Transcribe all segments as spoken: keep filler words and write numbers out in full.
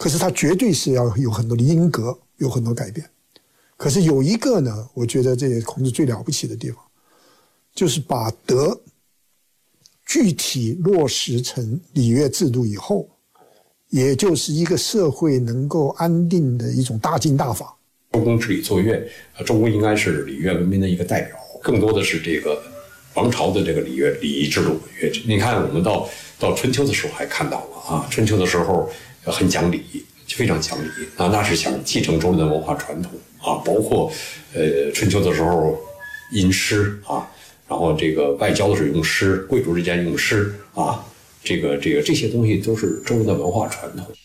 可是它绝对是要有很多的因格，有很多改变。可是有一个呢，我觉得这也孔子最了不起的地方，就是把德具体落实成礼乐制度以后，也就是一个社会能够安定的一种大经大法。 周公治理作乐，周公应该是礼乐文明的一个代表，更多的是这个王朝的这个礼乐礼仪制度。你看，我们到到春秋的时候还看到了啊，春秋的时候很讲礼，非常讲礼啊，那是想继承周人的文化传统啊，包括呃春秋的时候吟诗啊，然后这个外交的时候用诗，贵族之间用诗啊，这个这个这些东西都是周人的文化传统。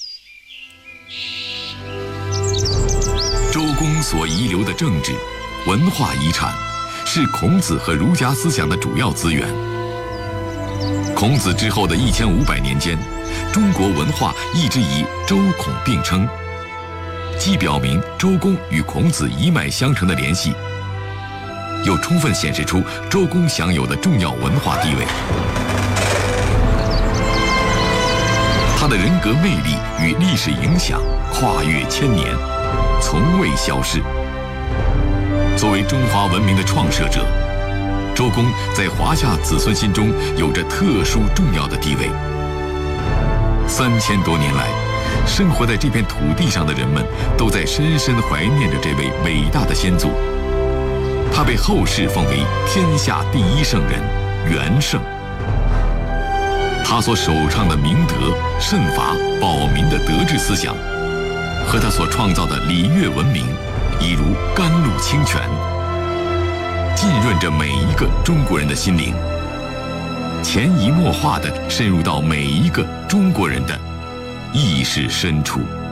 周公所遗留的政治、文化遗产，是孔子和儒家思想的主要资源。孔子之后的一千五百年间，中国文化一直以周孔并称，既表明周公与孔子一脉相承的联系，又充分显示出周公享有的重要文化地位。他的人格魅力与历史影响跨越千年，从未消逝。作为中华文明的创设者，周公在华夏子孙心中有着特殊重要的地位。三千多年来，生活在这片土地上的人们都在深深怀念着这位伟大的先祖。他被后世奉为天下第一圣人，元圣。他所首倡的明德、慎罚、保民的德治思想，和他所创造的礼乐文明，已如甘露清泉，浸润着每一个中国人的心灵，潜移默化地渗入到每一个中国人的意识深处。